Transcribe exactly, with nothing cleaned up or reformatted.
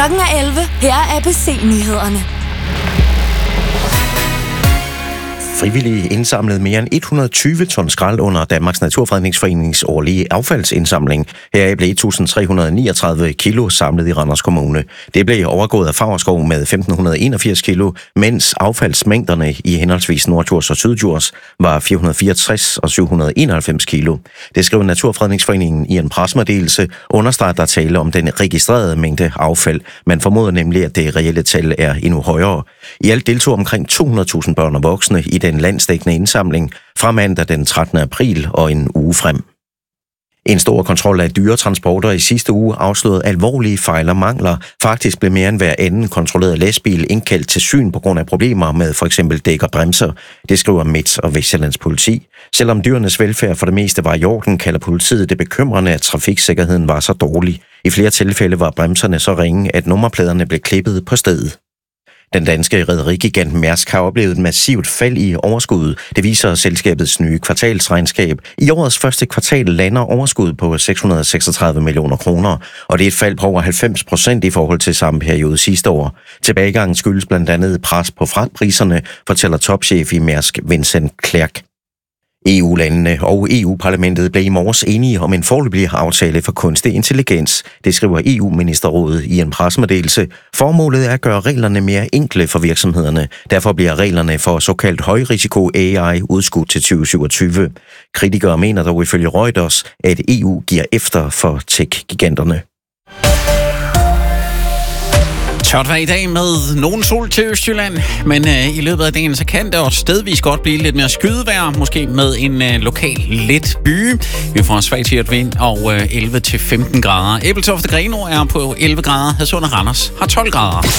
Klokken er elleve. Her er A B C-nyhederne. Frivillige indsamlede mere end et hundrede og tyve ton skrald under Danmarks Naturfredningsforenings årlige affaldsindsamling. Heraf blev et tusind tre hundrede og niogtredive kilo samlet i Randers Kommune. Det blev overgået af Favrskov med femten enogfirs kilo, mens affaldsmængderne i henholdsvis Norddjurs og Syddjurs var fire hundrede og fireogtres og syv hundrede og enoghalvfems kilo. Det skrev Naturfredningsforeningen i en pressemeddelelse, understreger der tale om den registrerede mængde affald. Man formoder nemlig, at det reelle tal er endnu højere. I alt deltog omkring to hundrede tusind børn og voksne i den landsdækkende indsamling fra mandag den trettende april og en uge frem. En stor kontrol af dyretransporter i sidste uge afslørede alvorlige fejl og mangler. Faktisk blev mere end hver anden kontrolleret lastbil indkaldt til syn på grund af problemer med for eksempel dæk og bremser. Det skriver Midt- og Vestsjællands politi. Selvom dyrenes velfærd for det meste var i orden, kalder politiet det bekymrende, at trafiksikkerheden var så dårlig. I flere tilfælde var bremserne så ringe, at nummerpladerne blev klippet på stedet. Den danske rederigigant Mærsk har oplevet et massivt fald i overskuddet. Det viser selskabets nye kvartalsregnskab. I årets første kvartal lander overskuddet på seks hundrede og seksogtredive millioner kroner, og det er et fald på over halvfems procent i forhold til samme periode sidste år. Tilbagegangen skyldes blandt andet pres på fragtpriserne, fortæller topchef i Mærsk Vincent Clerc. E U-landene og E U-parlamentet blev i morges enige om en foreløbig aftale for kunstig intelligens. Det skriver E U-ministerrådet i en pressemeddelelse. Formålet er at gøre reglerne mere enkle for virksomhederne. Derfor bliver reglerne for såkaldt højrisiko A I udskudt til tyve syvogtyve. Kritikere mener dog ifølge Reuters, at E U giver efter for tech-giganterne. Tørt vejr i dag med nogen sol til Østjylland, men øh, i løbet af dagen så kan det også stedvis godt blive lidt mere skydevejr, måske med en øh, lokal let byge. Vi får en svag til at vind og øh, elleve til femten grader. Ebeltoft og Grenaa er på elleve grader, Hadsund og Randers har tolv grader.